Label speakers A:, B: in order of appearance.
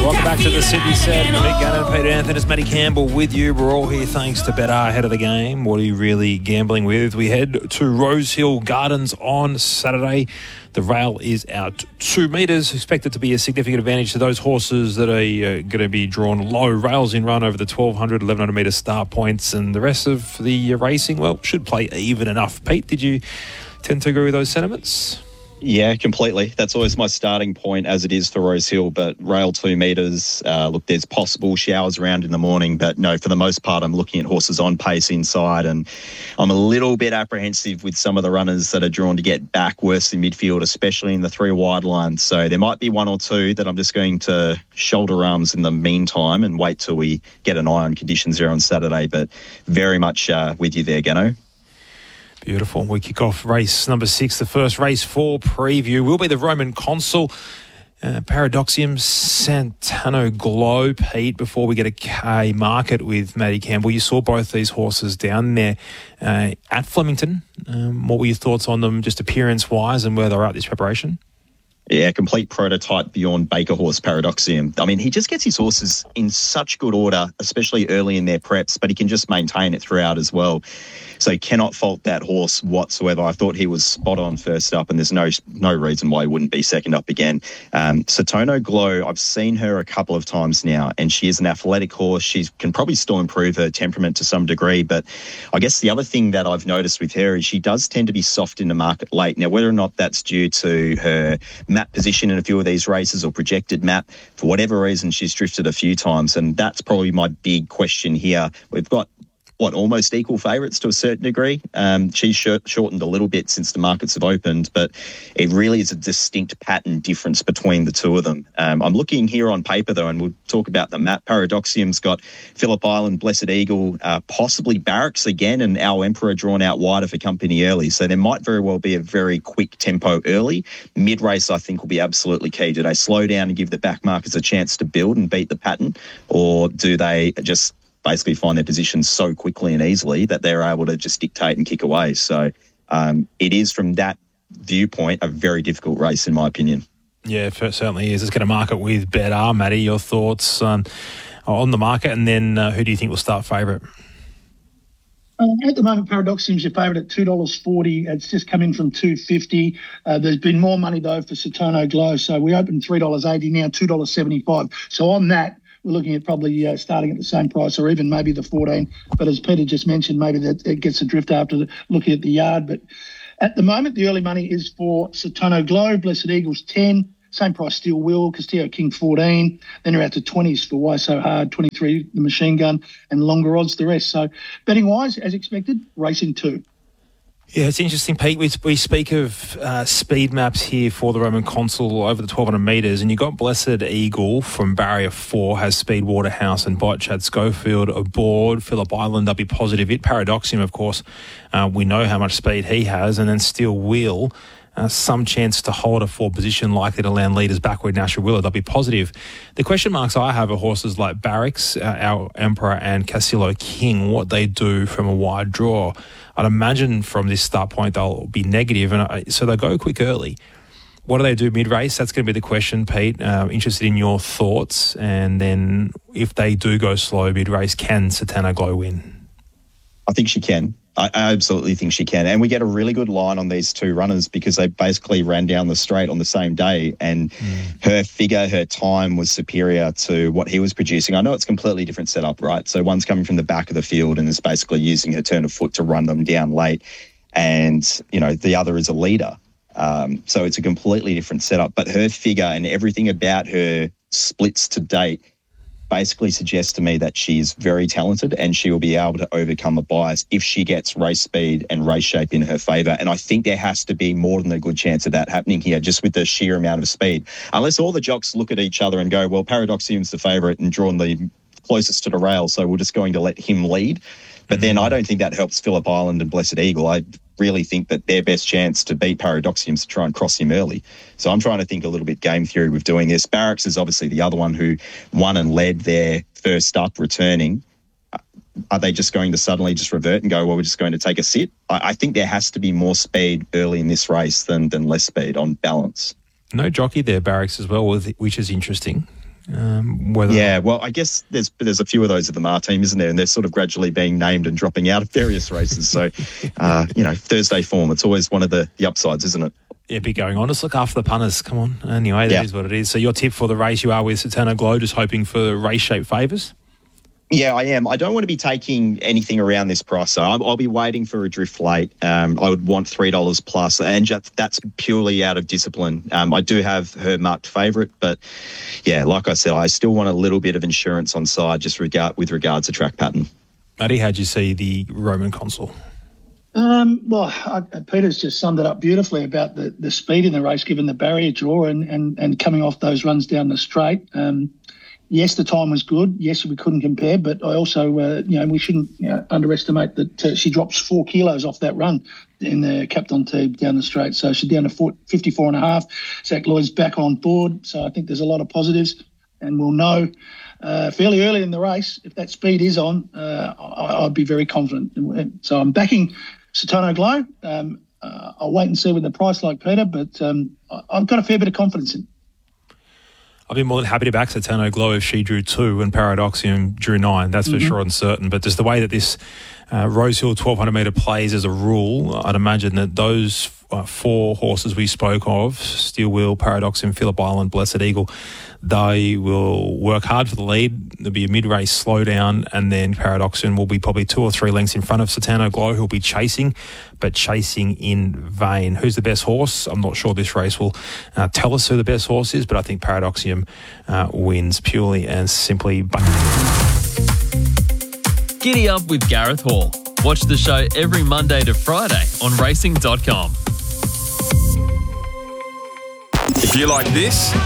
A: Welcome back to the Sydney Set. Mick Gannon, Peter Anthony, Matty Campbell with you. We're all here thanks to BetR ahead of the game. What are you really gambling with? We head to Rosehill Gardens on Saturday. The rail is out 2 metres, expected to be a significant advantage to those horses that are going to be drawn low. Rails in run over the 1,200, 1,100 metre start points, and the rest of the racing, well, should play even enough. Pete, did you tend to agree with those sentiments?
B: Yeah, completely. That's always my starting point, as it is for Rosehill. But rail 2 metres, look, there's possible showers around in the morning. But no, for the most part, I'm looking at horses on pace inside. And I'm a little bit apprehensive with some of the runners that are drawn to get back worse in midfield, especially in the 3 wide lines. So there might be 1 or 2 that I'm just going to shoulder arms in the meantime and wait till we get an eye on conditions there on Saturday. But very much with you there, Gano.
A: Beautiful. We kick off race number 6. The first race 4 preview will be the Roman Consul, Paradoxium, Santano Glow, Pete, before we get a K market with Matty Campbell. You saw both these horses down there at Flemington. What were your thoughts on them, just appearance-wise, and where they're at this preparation?
B: Yeah, complete prototype beyond Baker horse Paradoxium. I mean, he just gets his horses in such good order, especially early in their preps, but he can just maintain it throughout as well. So cannot fault that horse whatsoever. I thought he was spot on first up, and there's no reason why he wouldn't be second up again. Satono Glow, I've seen her a couple of times now, and she is an athletic horse. She can probably still improve her temperament to some degree, but I guess the other thing that I've noticed with her is she does tend to be soft in the market late. Now, whether or not that's due to her map position in a few of these races or projected map, for whatever reason, she's drifted a few times, and that's probably my big question here. We've got almost equal favourites to a certain degree. She's shortened a little bit since the markets have opened, but it really is a distinct pattern difference between the two of them. I'm looking here on paper, though, and we'll talk about the map. Paradoxium's got Phillip Island, Blessed Eagle, possibly Barracks again, and Our Emperor drawn out wider for company early. So there might very well be a very quick tempo early. Mid-race, I think, will be absolutely key. Do they slow down and give the back markers a chance to build and beat the pattern, or do they just basically find their positions so quickly and easily that they're able to just dictate and kick away? So it is, from that viewpoint, a very difficult race, in my opinion.
A: Yeah, it certainly is. It's going to market with BetR. Matty, your thoughts on the market, and then who do you think will start favourite?
C: At the moment, Paradoxium's your favourite at $2.40. It's just come in from $2.50. There's been more money, though, for Satono Glow. So we opened $3.80, now $2.75. So on that, we're looking at probably starting at the same price, or even maybe the 14. But as Peter just mentioned, maybe that it gets adrift after looking at the yard. But at the moment, the early money is for Satono Glow, Blessed Eagles 10, same price Steel Will, Castillo King 14. Then you're out to 20s for Why So Hard, 23 the Machine Gun, and longer odds the rest. So betting wise, as expected, racing 2.
A: Yeah, it's interesting, Pete. We speak of speed maps here for the Roman Consul over the 1,200 metres, and you got Blessed Eagle from Barrier 4, has Speed Waterhouse and Bot Chad Schofield aboard. Phillip Island, they'll be positive. Paradoxium, of course, we know how much speed he has, and then Steel Wheel, some chance to hold a 4 position, likely to land leaders backward. Nashua Willow, they'll be positive. The question marks I have are horses like Barracks, Our Emperor, and Castillo King, what they do from a wide draw. I'd imagine from this start point they'll be negative, and so they'll go quick early. What do they do mid-race? That's going to be the question, Pete. Interested in your thoughts. And then if they do go slow mid-race, can Satono Glow win?
B: I think she can. I absolutely think she can. And we get a really good line on these two runners because they basically ran down the straight on the same day, and her figure, her time was superior to what he was producing. I know it's a completely different setup, right? So one's coming from the back of the field and is basically using her turn of foot to run them down late. And, you know, the other is a leader. So it's a completely different setup. But her figure and everything about her splits to date basically suggests to me that she's very talented and she will be able to overcome a bias if she gets race speed and race shape in her favour. And I think there has to be more than a good chance of that happening here, just with the sheer amount of speed. Unless all the jocks look at each other and go, well, Paradoxium's the favourite and drawn the closest to the rail, so we're just going to let him lead. But then I don't think that helps Phillip Island and Blessed Eagle. I really think that their best chance to beat Paradoxium is to try and cross him early. So I'm trying to think a little bit game theory with doing this. Barracks is obviously the other one who won and led their first up returning. Are they just going to suddenly just revert and go, well, we're just going to take a sit? I think there has to be more speed early in this race than less speed on balance.
A: No jockey there, Barracks, as well, which is interesting.
B: Yeah, well, I guess there's a few of those at the Mar team, isn't there? And they're sort of gradually being named and dropping out of various races. So, Thursday form, it's always one of the upsides, isn't it?
A: Yeah, be going on. Just look after the punters. Come on. Anyway, that is what it is. So your tip for the race, you are with Saturno Glow, just hoping for race shape favours?
B: Yeah, I am. I don't want to be taking anything around this price, so I'll be waiting for a drift late. I would want $3 plus, and that's purely out of discipline. I do have her marked favourite, but yeah, like I said, I still want a little bit of insurance on side just with regards to track pattern.
A: Matty, how'd you see the Roman Consul?
C: Peter's just summed it up beautifully about the speed in the race, given the barrier draw and coming off those runs down the straight. Yes, the time was good. Yes, we couldn't compare, but I also, we shouldn't underestimate that she drops 4 kilos off that run in the Captain T down the straight. So she's down to 54.5. Zach Lloyd's back on board. So I think there's a lot of positives, and we'll know fairly early in the race if that speed is on. I'd be very confident. So I'm backing Saturno Glow. I'll wait and see with the price like Peter, but I've got a fair bit of confidence in.
A: I'd be more than happy to back Saturno Glow if she drew 2 and Paradoxium drew 9. That's for sure and certain. But just the way that this Rosehill 1200 metre plays as a rule, I'd imagine that those 4 horses we spoke of, Steel Wheel, Paradoxium, Phillip Island, Blessed Eagle, they will work hard for the lead. There'll be a mid-race slowdown, and then Paradoxium will be probably 2 or 3 lengths in front of Saturno Glow, who'll be chasing, but chasing in vain. Who's the best horse? I'm not sure this race will tell us who the best horse is, but I think Paradoxium wins purely and simply.
D: Giddy up with Gareth Hall. Watch the show every Monday to Friday on racing.com.
E: If you like this,